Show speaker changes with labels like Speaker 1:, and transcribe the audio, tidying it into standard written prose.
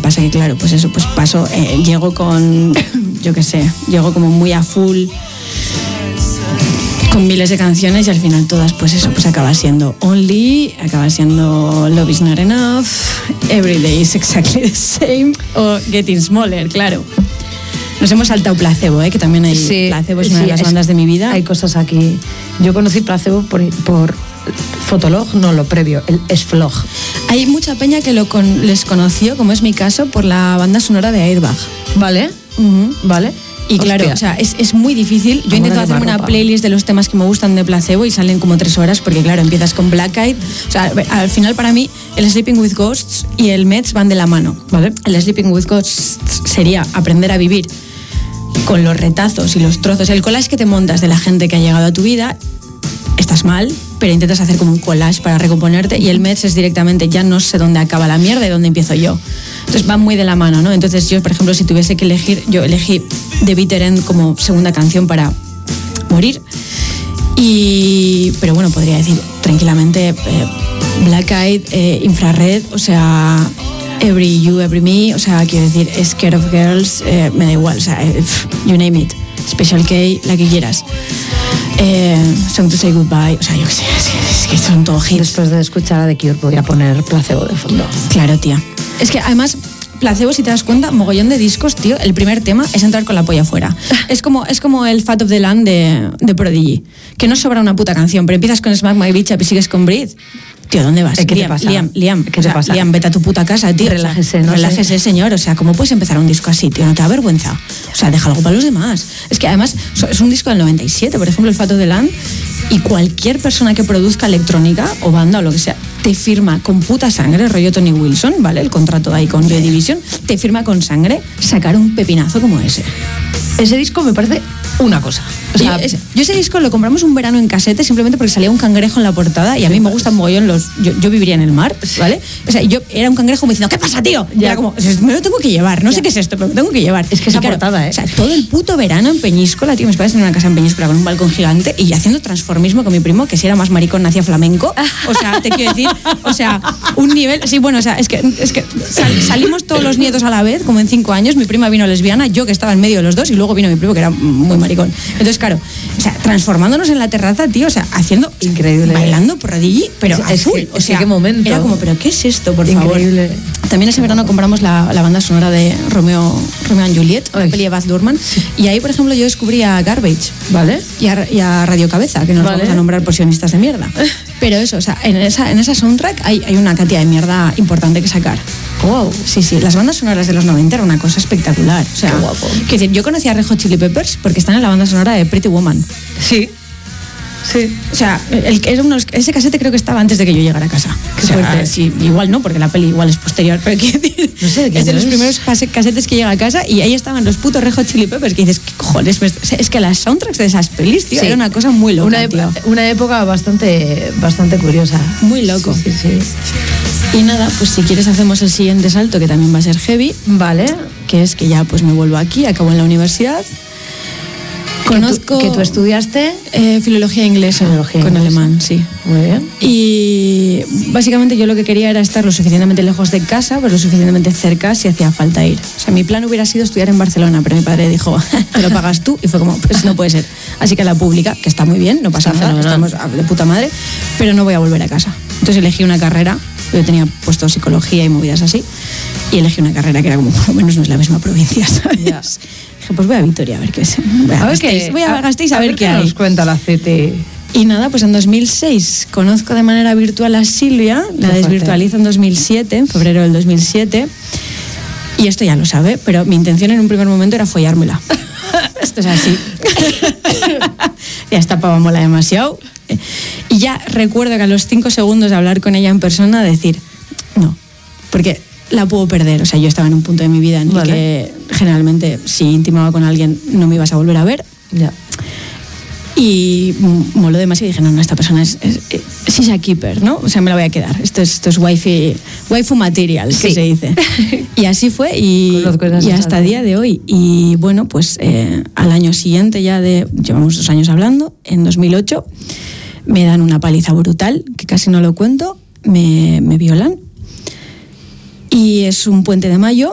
Speaker 1: pasa que, claro, pues eso, pues paso, llego con, yo qué sé, llego como muy a full, con miles de canciones y al final todas, pues eso, pues acaba siendo Only, acaba siendo Love Is Not Enough, Every Day Is Exactly the Same o Getting Smaller, claro. Nos hemos saltado Placebo, que también hay, sí, Placebo es una de las bandas de mi vida.
Speaker 2: Hay cosas aquí. Yo conocí Placebo por Fotolog, no lo previo, el Esflog.
Speaker 1: Hay mucha peña que les conoció, como es mi caso, por la banda sonora de Airbag.
Speaker 2: ¿Vale? ¿Vale?
Speaker 1: Y claro, o sea, es muy difícil. Yo intento hacerme una playlist de los temas que me gustan de Placebo y salen como 3 horas porque, claro, empiezas con Black Eyed. O sea, al final para mí el Sleeping with Ghosts y el Mets van de la mano, ¿vale? El Sleeping with Ghosts sería aprender a vivir con los retazos y los trozos. El collage que te montas de la gente que ha llegado a tu vida, estás mal, pero intentas hacer como un collage para recomponerte, y el Mets es directamente, ya no sé dónde acaba la mierda y dónde empiezo yo. Entonces van muy de la mano, ¿no? Entonces yo, por ejemplo, si tuviese que elegir, yo elegí The Bitter End como segunda canción para morir. Pero bueno, podría decir tranquilamente Black Eyed, Infrared, o sea, Every You, Every Me, o sea, quiero decir, Scared of Girls, me da igual, o sea, you name it. Special K, la que quieras. Song to Say Goodbye, o sea, yo qué sé, es que son todos hits.
Speaker 2: Después de escuchar a The Cure voy a poner Placebo de fondo.
Speaker 1: Claro, tía. Es que además, Placebo, si te das cuenta, mogollón de discos, tío, el primer tema es entrar con la polla afuera. Es como el Fat of the Land de Prodigy, que no sobra una puta canción, pero empiezas con Smack My Bitch Up y sigues con Breathe. Tío, ¿dónde vas?
Speaker 2: ¿Qué te pasa?
Speaker 1: Liam,
Speaker 2: ¿Qué te pasa?
Speaker 1: Liam, vete a tu puta casa, tío.
Speaker 2: Relájese,
Speaker 1: o sea,
Speaker 2: ¿no?
Speaker 1: Relájese, señor. O sea, ¿cómo puedes empezar un disco así, tío? ¿No te da vergüenza? O sea, deja algo para los demás. Es que además es un disco del 97, por ejemplo, el Fat of the Land, y cualquier persona que produzca electrónica o banda o lo que sea, te firma con puta sangre, rollo Tony Wilson, ¿vale? El contrato ahí con Joy Division, te firma con sangre sacar un pepinazo como ese.
Speaker 2: Ese disco me parece una cosa. O sea,
Speaker 1: yo ese disco lo compramos un verano en casete simplemente porque salía un cangrejo en la portada y a mí me gustan mogollón yo viviría en el mar, ¿vale? O sea, yo era un cangrejo me diciendo, ¿qué pasa, tío? Y era como, me lo tengo que llevar, no sé qué es esto, pero me tengo que llevar.
Speaker 2: Es que esa portada,
Speaker 1: O sea, todo el puto verano en Peñíscola, tío, mis padres tenían una casa en Peñíscola con un balcón gigante y haciendo transformismo con mi primo, que si era más maricón hacía flamenco. O sea, te quiero decir, o sea, un nivel, sí, bueno, o sea, es que salimos todos los nietos a la vez, como en 5 años, mi prima vino lesbiana, yo que estaba en medio de los dos y luego vino mi primo que era muy maricón. Entonces, claro, o sea, transformándonos en la terraza, tío, o sea, haciendo,
Speaker 2: increíble,
Speaker 1: bailando Prodigy, pero azul, o sea,
Speaker 2: qué momento.
Speaker 1: Era como, ¿pero qué es esto, por
Speaker 2: increíble.
Speaker 1: favor? También ese verano compramos la banda sonora de Romeo and Juliet, la peli de Baz Luhrmann, y ahí, por ejemplo, yo descubrí a Garbage,
Speaker 2: ¿vale?
Speaker 1: Y a Radio Cabeza, que nos vamos a nombrar por sionistas de mierda. Pero eso, o sea, en esa soundtrack hay una cantidad de mierda importante que sacar.
Speaker 2: Wow.
Speaker 1: Sí, las bandas sonoras de los 90 era una cosa espectacular. O sea,
Speaker 2: qué guapo.
Speaker 1: Quiero decir, yo conocí a Red Hot Chili Peppers porque están en la banda sonora de Pretty Woman.
Speaker 2: Sí.
Speaker 1: O sea, ese casete creo que estaba antes de que yo llegara a casa.
Speaker 2: Qué fuerte.
Speaker 1: Sí, igual no, porque la peli igual es posterior, pero quiero decir,
Speaker 2: no sé,
Speaker 1: es de los primeros casetes que llega a casa y ahí estaban los putos Red Hot Chili Peppers, que dices, ¿qué cojones? O sea, es que las soundtracks de esas pelis, tío, era una cosa muy loca,
Speaker 2: una época bastante curiosa.
Speaker 1: Muy loco.
Speaker 2: Sí.
Speaker 1: Y nada, pues si quieres hacemos el siguiente salto, que también va a ser heavy.
Speaker 2: Vale.
Speaker 1: Que es que ya pues me vuelvo aquí, acabo en la universidad. Conozco...
Speaker 2: ¿Que tú estudiaste?
Speaker 1: Filología inglesa, con alemán, sí.
Speaker 2: Muy bien.
Speaker 1: Y básicamente yo lo que quería era estar lo suficientemente lejos de casa, pero lo suficientemente cerca si hacía falta ir. O sea, mi plan hubiera sido estudiar en Barcelona, pero mi padre dijo, te lo pagas tú, y fue como, pues no puede ser. Así que la pública, que está muy bien, no pasa nada, estamos de puta madre, pero no voy a volver a casa. Entonces elegí una carrera, yo tenía puesto psicología y movidas así, y elegí una carrera que era como, por lo menos no es la misma provincia, ¿sabes?
Speaker 2: Ya.
Speaker 1: Dije, pues voy a Vitoria a ver qué es. Voy a Gasteiz a ver qué hay.
Speaker 2: Nos cuenta la CT.
Speaker 1: Y nada, pues en 2006 conozco de manera virtual a Silvia, la desvirtualizo en 2007, en febrero del 2007, y esto ya lo sabe, pero mi intención en un primer momento era follármela. Esto es así. Ya esta pava mola demasiado. Y ya recuerdo que a los 5 segundos de hablar con ella en persona decir, no, porque la puedo perder. O sea, yo estaba en un punto de mi vida en el que generalmente si intimaba con alguien no me ibas a volver a ver.
Speaker 2: Ya.
Speaker 1: Y moló demasiado y dije, no, esta persona es a keeper, ¿no? O sea, me la voy a quedar. Esto es waifu material, que se dice. Y así fue y hasta el día de hoy. Y bueno, pues al año siguiente llevamos 2 años hablando, en 2008 me dan una paliza brutal, que casi no lo cuento, me violan. Y es un puente de mayo